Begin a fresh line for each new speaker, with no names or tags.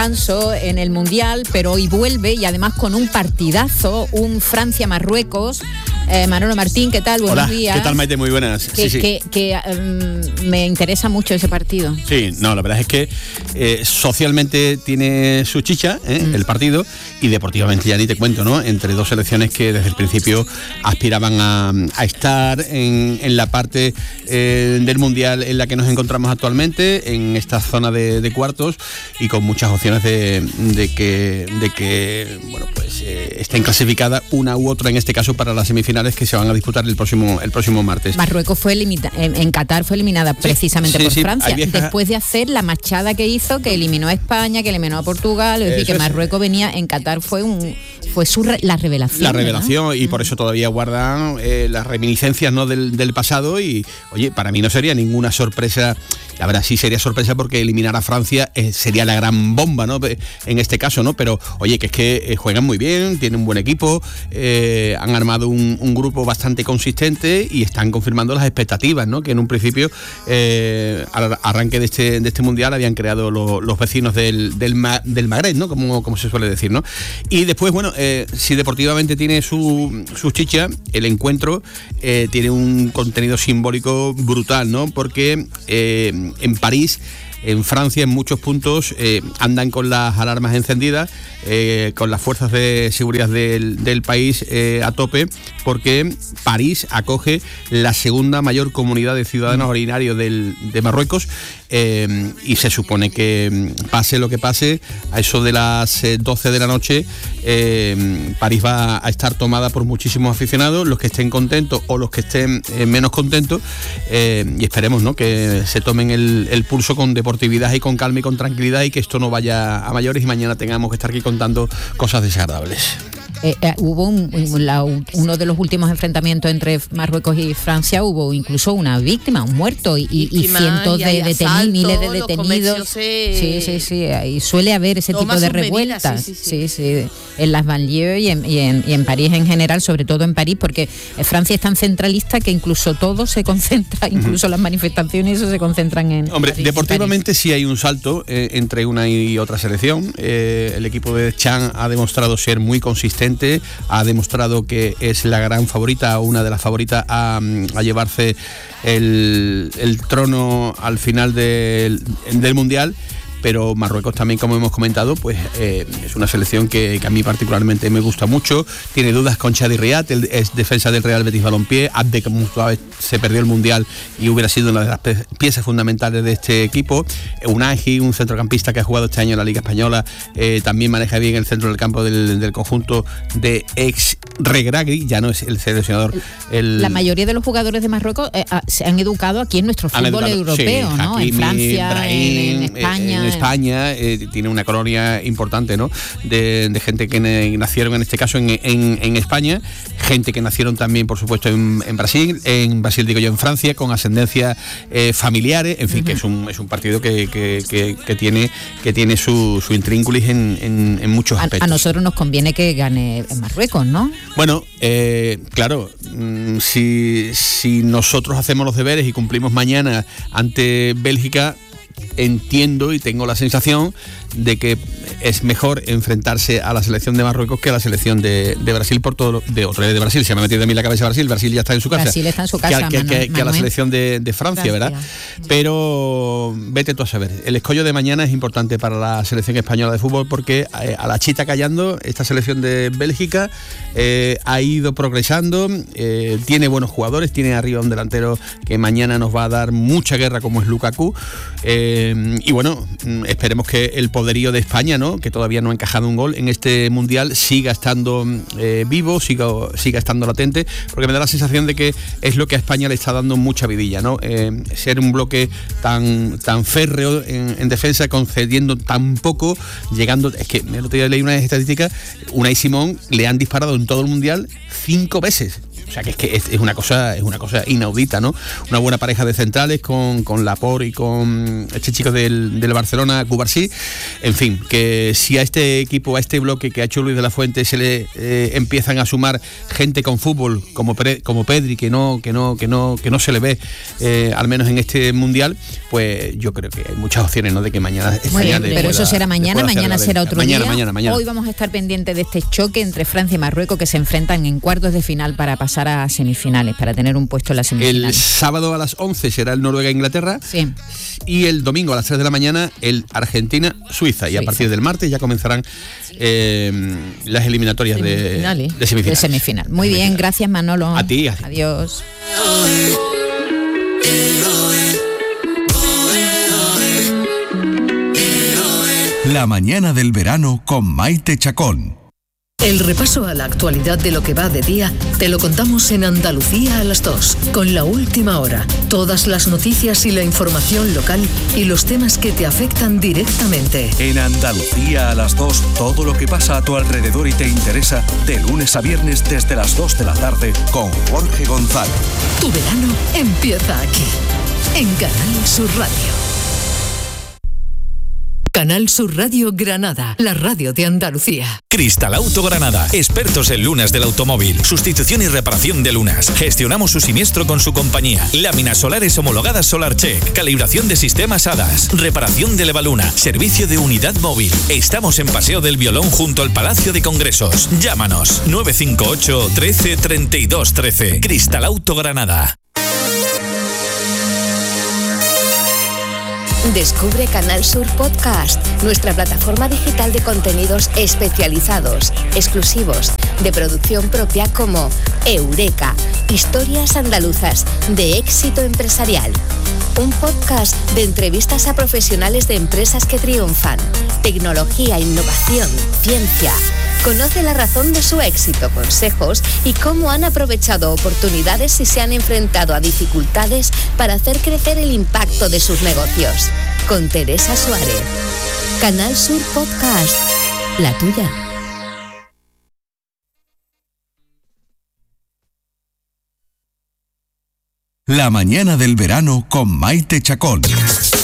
en el Mundial, pero hoy vuelve y además con un partidazo, un Francia-Marruecos. Manolo Martín, ¿qué tal? Buenos días.
¿Qué tal, Maite? Muy buenas.
Me interesa mucho ese partido.
Sí, no, la verdad es que socialmente tiene su chicha, el partido, y deportivamente ya ni te cuento, ¿no? Entre dos selecciones que desde el principio aspiraban a estar en la parte del Mundial en la que nos encontramos actualmente, en esta zona de cuartos, y con muchas opciones de que bueno, pues estén clasificadas una u otra, en este caso para las semifinales que se van a disputar el próximo martes.
Marruecos en Qatar fue eliminada precisamente por Francia, después de hacer la machada que hizo, que eliminó a España, que eliminó a Portugal, es decir, que Marruecos venía en Qatar, fue la revelación.
La revelación, ¿no? Y por eso todavía guardan las reminiscencias, ¿no?, del pasado, y oye, para mí no sería ninguna sorpresa. La verdad sí sería sorpresa, porque eliminar a Francia sería la gran bomba, ¿no?, en este caso, ¿no? Pero oye, que es que juegan muy bien, tienen un buen equipo, han armado un grupo bastante consistente y están confirmando las expectativas, ¿no?, que en un principio al arranque de este Mundial habían creado los vecinos del Magreb, ¿no?, como se suele decir, ¿no? Y después, bueno, si deportivamente tiene su chicha, el encuentro tiene un contenido simbólico brutal, ¿no? Porque en París, en Francia, en muchos puntos andan con las alarmas encendidas, con las fuerzas de seguridad del país a tope, porque París acoge la segunda mayor comunidad de ciudadanos originarios de Marruecos, y se supone que pase lo que pase, a eso de las 12 de la noche, París va a estar tomada por muchísimos aficionados, los que estén contentos o los que estén menos contentos, y esperemos, ¿no?, que se tomen el pulso con deportividad y con calma y con tranquilidad, y que esto no vaya a mayores y mañana tengamos que estar aquí contando cosas desagradables.
Hubo uno de los últimos enfrentamientos entre Marruecos y Francia, hubo incluso una víctima, un muerto, y cientos de detenidos, miles de detenidos. Sí, y suele haber ese tipo de revueltas. Sí, en las banlieues y en París en general, sobre todo en París, porque Francia es tan centralista que incluso todo se concentra, incluso las manifestaciones, eso se concentran en
Hombre,
París,
deportivamente sí hay un salto entre una y otra selección. El equipo de Deschamps ha demostrado ser muy consistente, ha demostrado que es la gran favorita, una de las favoritas a llevarse el trono al final del Mundial. Pero Marruecos también, como hemos comentado, pues es una selección que a mí particularmente me gusta mucho. Tiene dudas con Chadi Riad, es defensa del Real Betis Balompié. Abdelkader se perdió el Mundial y hubiera sido una de las piezas fundamentales de este equipo. Unai, un centrocampista que ha jugado este año en la Liga Española, también maneja bien el centro del campo del conjunto de ex Regragui, ya no es el seleccionador.
La mayoría de los jugadores de Marruecos se han educado aquí en nuestro fútbol europeo, sí, ¿no?
Hakimi,
en Francia,
Brahim,
en España.
En España tiene una colonia importante, ¿no?, de gente que nacieron en este caso en España, gente que nacieron también, por supuesto, en Brasil digo yo, en Francia, con ascendencias familiares, en fin, que es un partido que tiene su intrínculis en muchos aspectos.
A nosotros nos conviene que gane Marruecos, ¿no?
Bueno, claro, si nosotros hacemos los deberes y cumplimos mañana ante Bélgica, entiendo y tengo la sensación de que es mejor enfrentarse a la selección de Marruecos que a la selección de Brasil, por todo de Brasil. Se me ha metido a mí la cabeza Brasil ya está en su casa.
Brasil está en su casa,
que a la selección de Francia, ¿verdad? Pero vete tú a saber. El escollo de mañana es importante para la selección española de fútbol, porque a la chita callando, esta selección de Bélgica ha ido progresando, tiene buenos jugadores, tiene arriba un delantero que mañana nos va a dar mucha guerra, como es Lukaku, y bueno, esperemos que el poderío de España, ¿no?, que todavía no ha encajado un gol en este Mundial, siga estando vivo, siga estando latente, porque me da la sensación de que es lo que a España le está dando mucha vidilla, ¿no? Ser un bloque tan férreo en defensa, concediendo tan poco, llegando, es que el otro día leí una estadística, Unai Simón le han disparado en todo el Mundial 5 veces. O sea, que es una cosa inaudita, ¿no? Una buena pareja de centrales con Laporte y con este chico del Barcelona, Cubarsí. En fin, que si a este equipo, a este bloque que ha hecho Luis de la Fuente se le empiezan a sumar gente con fútbol como Pedri, que no se le ve, al menos en este mundial, pues yo creo que hay muchas opciones, ¿no? De que mañana
pero eso será mañana será otro día.
Mañana.
Hoy vamos a estar pendientes de este choque entre Francia y Marruecos, que se enfrentan en cuartos de final para pasar a semifinales, para tener un puesto en la semifinal.
El sábado a las 11 será el Noruega-Inglaterra.
Sí.
Y el domingo a las 3 de la mañana el Argentina-Suiza. Y a partir del martes ya comenzarán las eliminatorias de semifinal.
Muy bien, gracias Manolo.
A ti.
Adiós.
La mañana del verano con Maite Chacón.
El repaso a la actualidad de lo que va de día te lo contamos en Andalucía a las 2, con La Última Hora. Todas las noticias y la información local y los temas que te afectan directamente.
En Andalucía a las 2, todo lo que pasa a tu alrededor y te interesa, de lunes a viernes desde las 2 de la tarde con Jorge González.
Tu verano empieza aquí, en Canal Sur Radio. Canal Sur Radio Granada, la radio de Andalucía.
Cristalauto Granada, expertos en lunas del automóvil, sustitución y reparación de lunas. Gestionamos su siniestro con su compañía. Láminas solares homologadas SolarCheck, calibración de sistemas HADAS, reparación de Levaluna, servicio de unidad móvil. Estamos en Paseo del Violón junto al Palacio de Congresos. Llámanos 958 13 32 13. Cristalauto Granada.
Descubre Canal Sur Podcast, nuestra plataforma digital de contenidos especializados, exclusivos, de producción propia como Eureka, historias andaluzas de éxito empresarial. Un podcast de entrevistas a profesionales de empresas que triunfan, tecnología, innovación, ciencia. Conoce la razón de su éxito, consejos y cómo han aprovechado oportunidades y se han enfrentado a dificultades para hacer crecer el impacto de sus negocios. Con Teresa Suárez. Canal Sur Podcast, la tuya.
La mañana del verano con Maite Chacón.